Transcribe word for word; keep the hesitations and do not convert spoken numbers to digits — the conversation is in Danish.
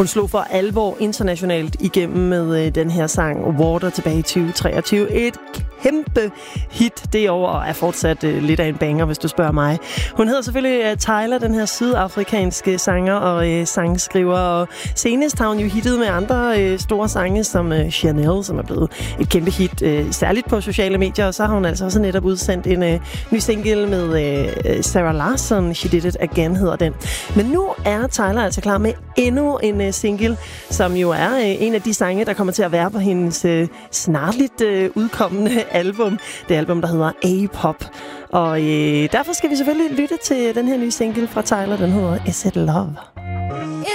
Hun slog for alvor internationalt igennem med øh, den her sang Water tilbage i tyve treogtyve. Et kæmpe hit det år, og er fortsat øh, lidt af en banger, hvis du spørger mig. Hun hedder selvfølgelig uh, Tyler, den her sydafrikanske sanger og øh, sangskriver, og senest har hun jo hittet med andre øh, store sange, som øh, Chanel, som er blevet et kæmpe hit, øh, særligt på sociale medier, og så har hun altså også netop udsendt en øh, ny single med øh, Sarah Larsson, She Did It Again hedder den. Men nu er Tyler altså klar med endnu en øh, single, som jo er øh, en af de sange, der kommer til at være på hendes øh, snarligt øh, udkommende album. Det album, der hedder A-Pop. Og øh, derfor skal vi selvfølgelig lytte til den her nye single fra Tyler, den hedder Is It Love?